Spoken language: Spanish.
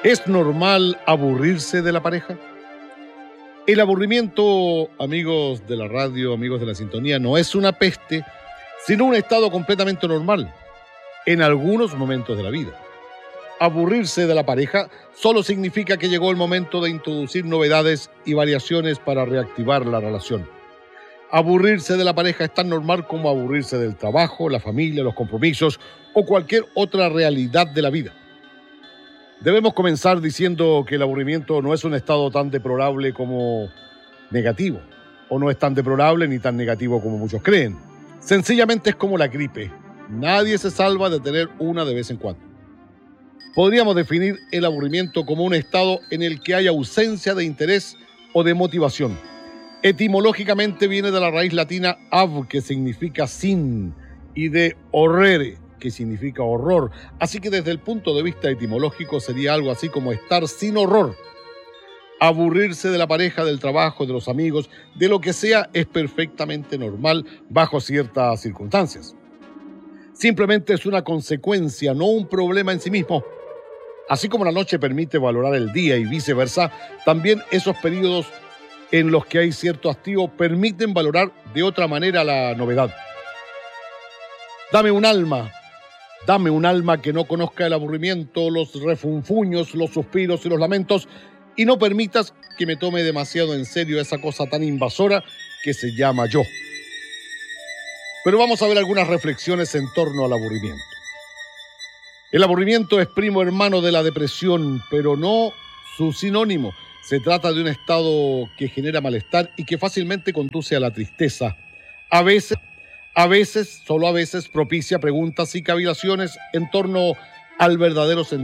¿Es normal aburrirse de la pareja? El aburrimiento, amigos de la radio, amigos de la sintonía, no es una peste, sino un estado completamente normal en algunos momentos de la vida. Aburrirse de la pareja solo significa que llegó el momento de introducir novedades y variaciones para reactivar la relación. Aburrirse de la pareja es tan normal como aburrirse del trabajo, la familia, los compromisos o cualquier otra realidad de la vida. Debemos comenzar diciendo que el aburrimiento no es un estado tan deplorable como negativo, o no es tan deplorable ni tan negativo como muchos creen. Sencillamente es como la gripe. Nadie se salva de tener una de vez en cuando. Podríamos definir el aburrimiento como un estado en el que hay ausencia de interés o de motivación. Etimológicamente viene de la raíz latina ab, que significa sin, y de horrere, que significa horror. Así que desde el punto de vista etimológico sería algo así como estar sin horror. Aburrirse de la pareja, del trabajo, de los amigos, de lo que sea, es perfectamente normal bajo ciertas circunstancias. Simplemente es una consecuencia, no un problema en sí mismo. Así como la noche permite valorar el día y viceversa, también esos periodos en los que hay cierto hastío permiten valorar de otra manera la novedad. Dame un alma que no conozca el aburrimiento, los refunfuños, los suspiros y los lamentos, y no permitas que me tome demasiado en serio esa cosa tan invasora que se llama yo. Pero vamos a ver algunas reflexiones en torno al aburrimiento. El aburrimiento es primo hermano de la depresión, pero no su sinónimo. Se trata de un estado que genera malestar y que fácilmente conduce a la tristeza. A veces, solo a veces, propicia preguntas y cavilaciones en torno al verdadero sentido